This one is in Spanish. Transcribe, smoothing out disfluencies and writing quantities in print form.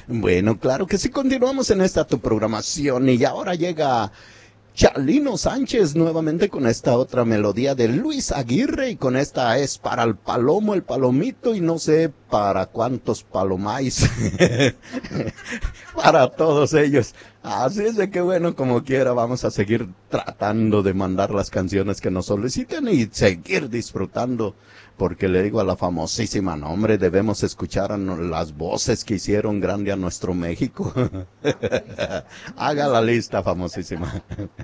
Bueno, claro que sí, continuamos en esta tu programación y ahora llega Chalino Sánchez nuevamente con esta otra melodía de Luis Aguirre y con esta es para el palomo, el palomito y no sé para cuántos palomais, para todos ellos. Así es de que bueno, como quiera, vamos a seguir tratando de mandar las canciones que nos soliciten y seguir disfrutando, porque le digo a la famosísima, no hombre, debemos escuchar a las voces que hicieron grande a nuestro México. Haga la lista, famosísima.